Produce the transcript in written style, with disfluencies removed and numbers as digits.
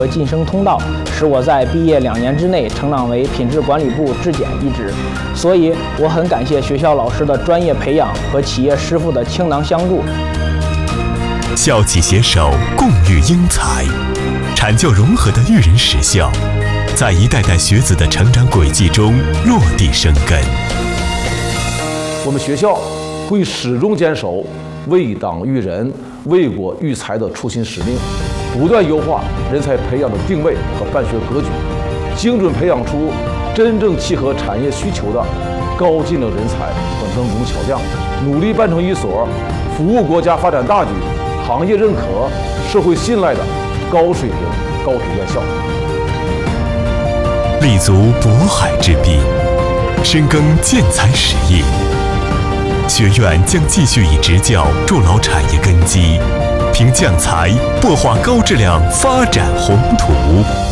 和晋升通道，使我在毕业2年之内成长为品质管理部质检一职。所以，我很感谢学校老师的专业培养和企业师傅的倾囊相助。 校企携手，共育英才，产教融合的育人实效，在一代代学子的成长轨迹中落地生根。 我们学校会始终坚守为党育人、为国育才的初心使命，不断优化人才培养的定位和办学格局，精准培养出真正契合产业需求的高技能人才和能工巧匠，努力办成一所服务国家发展大局、行业认可、社会信赖的高水平高职院校。 立足渤海之滨，深耕建材实业。学院将继续以执教筑牢产业根基，凭匠才擘画高质量发展宏图。